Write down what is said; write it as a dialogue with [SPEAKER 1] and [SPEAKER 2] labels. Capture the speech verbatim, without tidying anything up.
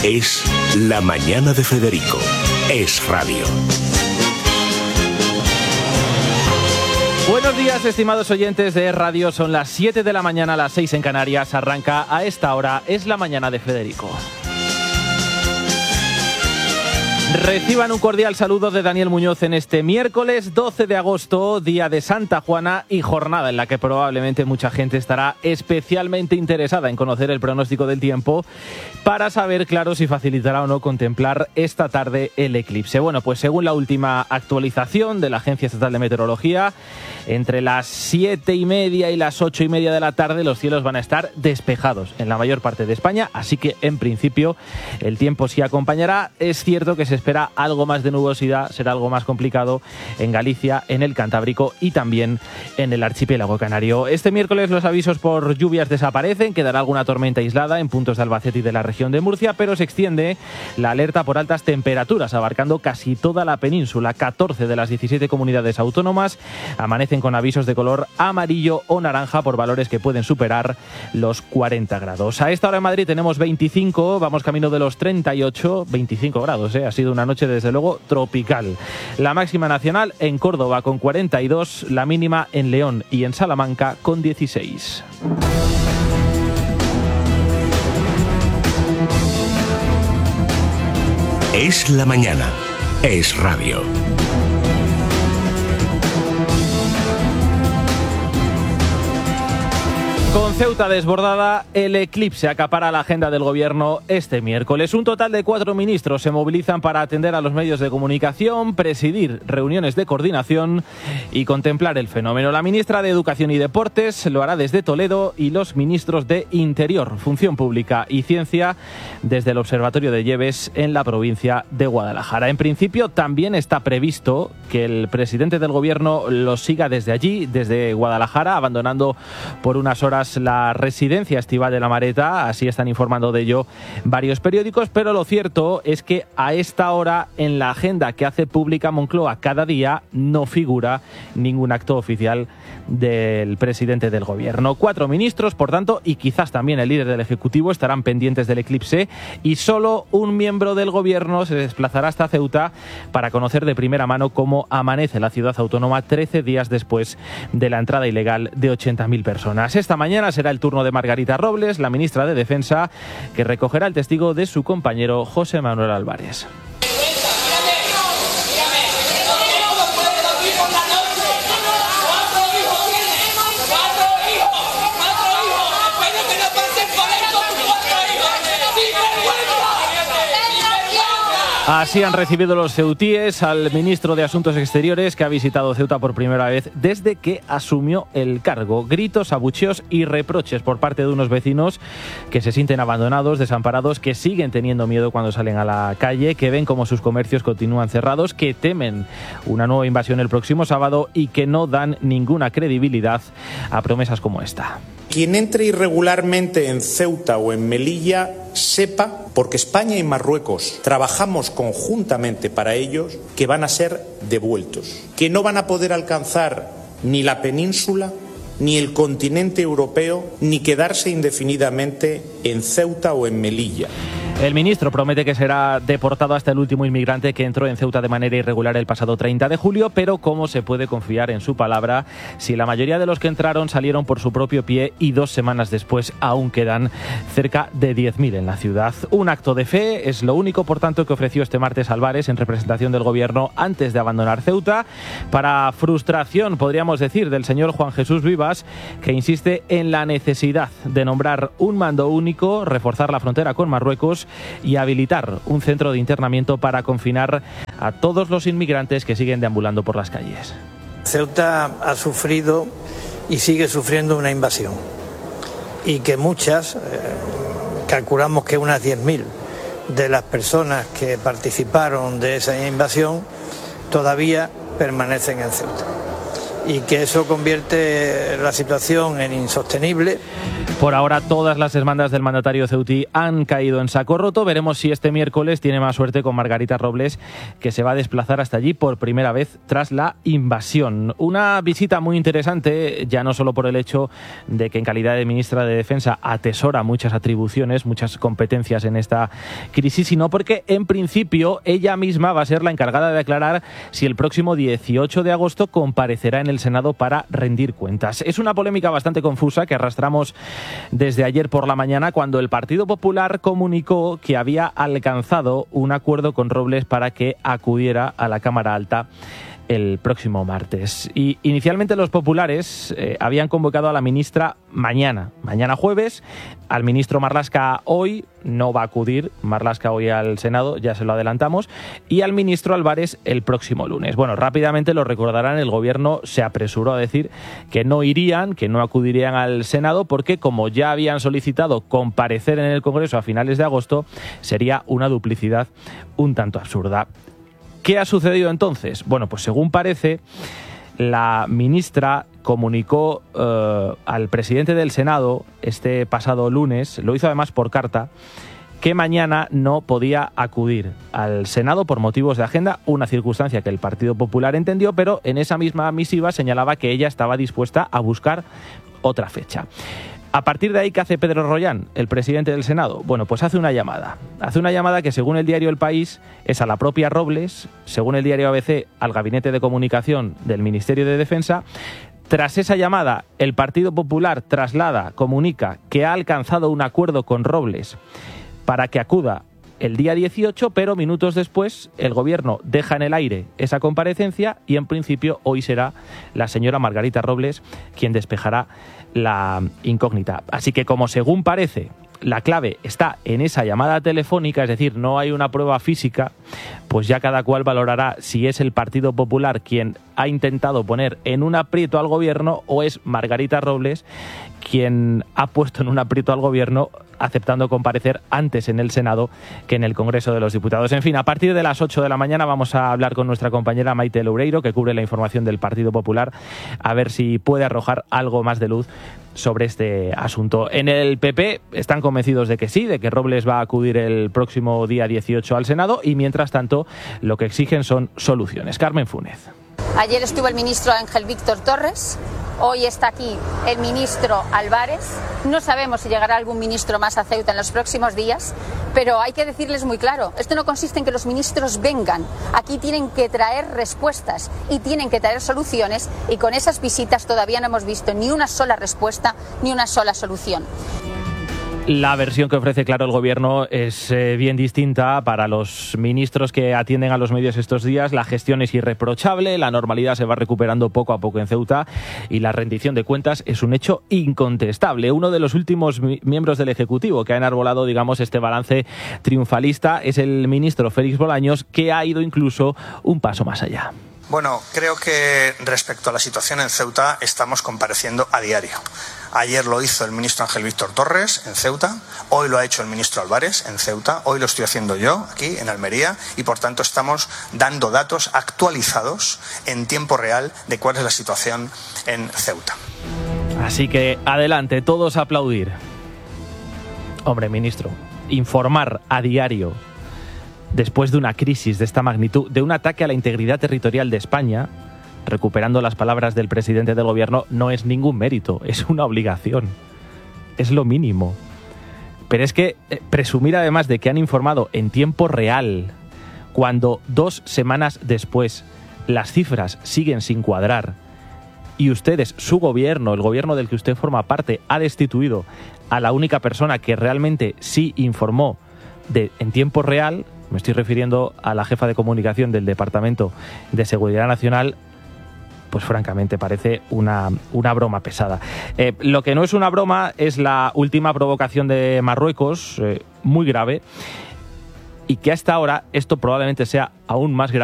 [SPEAKER 1] Es La Mañana de Federico. Es radio.
[SPEAKER 2] Buenos días, estimados oyentes de Radio. Son las siete de la mañana, las seis en Canarias. Arranca a esta hora Es La Mañana de Federico. Reciban un cordial saludo de Daniel Muñoz en este miércoles doce de agosto, día de Santa Juana y jornada en la que probablemente mucha gente estará especialmente interesada en conocer el pronóstico del tiempo para saber, claro, si facilitará o no contemplar esta tarde el eclipse. Bueno, pues según la última actualización de la Agencia Estatal de Meteorología, entre las siete y media y las ocho y media de la tarde los cielos van a estar despejados en la mayor parte de España, así que en principio el tiempo sí acompañará. Es cierto que se espera algo más de nubosidad, será algo más complicado en Galicia, en el Cantábrico y también en el archipiélago canario. Este miércoles los avisos por lluvias desaparecen, quedará alguna tormenta aislada en puntos de Albacete y de la región de Murcia, pero se extiende la alerta por altas temperaturas, abarcando casi toda la península. catorce de las diecisiete comunidades autónomas amanecen con avisos de color amarillo o naranja por valores que pueden superar los cuarenta grados. A esta hora en Madrid tenemos veinticinco, vamos camino de los treinta y ocho, veinticinco grados, ¿eh? Ha sido una noche desde luego tropical. La máxima nacional en Córdoba con cuarenta y dos, la mínima en León y en Salamanca con dieciséis.
[SPEAKER 1] Es la mañana. Es radio.
[SPEAKER 2] Con Ceuta desbordada, el eclipse acapara la agenda del gobierno este miércoles. Un total de cuatro ministros se movilizan para atender a los medios de comunicación, presidir reuniones de coordinación y contemplar el fenómeno. La ministra de Educación y Deportes lo hará desde Toledo y los ministros de Interior, Función Pública y Ciencia desde el Observatorio de Lleves en la provincia de Guadalajara. En principio también está previsto que el presidente del gobierno los siga desde allí, desde Guadalajara, abandonando por unas horas la residencia estival de La Mareta, así están informando de ello varios periódicos, pero lo cierto es que a esta hora en la agenda que hace pública Moncloa cada día no figura ningún acto oficial del presidente del gobierno. Cuatro ministros, por tanto, y quizás también el líder del Ejecutivo estarán pendientes del eclipse y solo un miembro del gobierno se desplazará hasta Ceuta para conocer de primera mano cómo amanece la ciudad autónoma trece días después de la entrada ilegal de ochenta mil personas. Esta mañana será el turno de Margarita Robles, la ministra de Defensa, que recogerá el testigo de su compañero José Manuel Álvarez. Así han recibido los ceutíes al ministro de Asuntos Exteriores, que ha visitado Ceuta por primera vez desde que asumió el cargo. Gritos, abucheos y reproches por parte de unos vecinos que se sienten abandonados, desamparados, que siguen teniendo miedo cuando salen a la calle, que ven cómo sus comercios continúan cerrados, que temen una nueva invasión el próximo sábado y que no dan ninguna credibilidad a promesas como esta.
[SPEAKER 3] Quien entre irregularmente en Ceuta o en Melilla sepa, porque España y Marruecos trabajamos conjuntamente para ellos, que van a ser devueltos, que no van a poder alcanzar ni la península, ni el continente europeo, ni quedarse indefinidamente en Ceuta o en Melilla.
[SPEAKER 2] El ministro promete que será deportado hasta el último inmigrante que entró en Ceuta de manera irregular el pasado treinta de julio, pero ¿cómo se puede confiar en su palabra si la mayoría de los que entraron salieron por su propio pie y dos semanas después aún quedan cerca de diez mil en la ciudad? Un acto de fe es lo único, por tanto, que ofreció este martes Álvarez en representación del gobierno antes de abandonar Ceuta, para frustración, podríamos decir, del señor Juan Jesús Vivas, que insiste en la necesidad de nombrar un mando único, reforzar la frontera con Marruecos y habilitar un centro de internamiento para confinar a todos los inmigrantes que siguen deambulando por las calles.
[SPEAKER 4] Ceuta ha sufrido y sigue sufriendo una invasión y que muchas, eh, calculamos que unas diez mil de las personas que participaron de esa invasión todavía permanecen en Ceuta. y que eso convierte la situación en insostenible.
[SPEAKER 2] Por ahora todas las demandas del mandatario ceutí han caído en saco roto. Veremos si este miércoles tiene más suerte con Margarita Robles, que se va a desplazar hasta allí por primera vez tras la invasión. Una visita muy interesante, ya no solo por el hecho de que en calidad de ministra de Defensa atesora muchas atribuciones, muchas competencias en esta crisis, sino porque en principio ella misma va a ser la encargada de aclarar si el próximo dieciocho de agosto comparecerá en el Senado para rendir cuentas. Es una polémica bastante confusa que arrastramos desde ayer por la mañana, cuando el Partido Popular comunicó que había alcanzado un acuerdo con Robles para que acudiera a la Cámara Alta el próximo martes. Y inicialmente los populares eh, habían convocado a la ministra mañana, mañana jueves, al ministro Marlaska hoy, no va a acudir Marlaska hoy al Senado, ya se lo adelantamos, y al ministro Álvarez el próximo lunes. Bueno, rápidamente lo recordarán, el gobierno se apresuró a decir que no irían, que no acudirían al Senado, porque como ya habían solicitado comparecer en el Congreso a finales de agosto, sería una duplicidad un tanto absurda. ¿Qué ha sucedido entonces? Bueno, pues según parece, la ministra comunicó eh, al presidente del Senado este pasado lunes, lo hizo además por carta, que mañana no podía acudir al Senado por motivos de agenda, una circunstancia que el Partido Popular entendió, pero en esa misma misiva señalaba que ella estaba dispuesta a buscar otra fecha. A partir de ahí, ¿qué hace Pedro Rollán, el presidente del Senado? Bueno, pues hace una llamada. Hace una llamada que, según el diario El País, es a la propia Robles, según el diario A B C, al Gabinete de Comunicación del Ministerio de Defensa. Tras esa llamada, el Partido Popular traslada, comunica que ha alcanzado un acuerdo con Robles para que acuda el día dieciocho, pero minutos después el Gobierno deja en el aire esa comparecencia y en principio hoy será la señora Margarita Robles quien despejará la incógnita. Así que, como según parece, la clave está en esa llamada telefónica, es decir, no hay una prueba física, pues ya cada cual valorará si es el Partido Popular quien ha intentado poner en un aprieto al Gobierno o es Margarita Robles quien ha puesto en un aprieto al Gobierno aceptando comparecer antes en el Senado que en el Congreso de los Diputados. En fin, a partir de las ocho de la mañana vamos a hablar con nuestra compañera Maite Loureiro, que cubre la información del Partido Popular, a ver si puede arrojar algo más de luz sobre este asunto. En el P P están convencidos de que sí, de que Robles va a acudir el próximo día dieciocho al Senado, y mientras tanto lo que exigen son soluciones. Carmen Fúnez.
[SPEAKER 5] Ayer estuvo el ministro Ángel Víctor Torres, hoy está aquí el ministro Álvarez. No sabemos si llegará algún ministro más a Ceuta en los próximos días, pero hay que decirles muy claro, esto no consiste en que los ministros vengan, aquí tienen que traer respuestas y tienen que traer soluciones, y con esas visitas todavía no hemos visto ni una sola respuesta ni una sola solución.
[SPEAKER 2] La versión que ofrece, claro, el Gobierno es eh, bien distinta. Para los ministros que atienden a los medios estos días, la gestión es irreprochable, la normalidad se va recuperando poco a poco en Ceuta y la rendición de cuentas es un hecho incontestable. Uno de los últimos mi- miembros del Ejecutivo que ha enarbolado, digamos, este balance triunfalista es el ministro Félix Bolaños, que ha ido incluso un paso más allá.
[SPEAKER 6] Bueno, creo que respecto a la situación en Ceuta estamos compareciendo a diario. Ayer lo hizo el ministro Ángel Víctor Torres en Ceuta, hoy lo ha hecho el ministro Álvarez en Ceuta, hoy lo estoy haciendo yo aquí en Almería, y por tanto estamos dando datos actualizados en tiempo real de cuál es la situación en Ceuta.
[SPEAKER 2] Así que adelante, todos a aplaudir. Hombre, ministro, informar a diario después de una crisis de esta magnitud, de un ataque a la integridad territorial de España, recuperando las palabras del presidente del Gobierno, no es ningún mérito, es una obligación, es lo mínimo. Pero es que eh, presumir además de que han informado en tiempo real, cuando dos semanas después las cifras siguen sin cuadrar y ustedes, su gobierno, el gobierno del que usted forma parte, ha destituido a la única persona que realmente sí informó de, en tiempo real, me estoy refiriendo a la jefa de comunicación del Departamento de Seguridad Nacional, pues francamente parece una, una broma pesada. Eh, lo que no es una broma es la última provocación de Marruecos, eh, muy grave, y que hasta ahora esto probablemente sea aún más grave.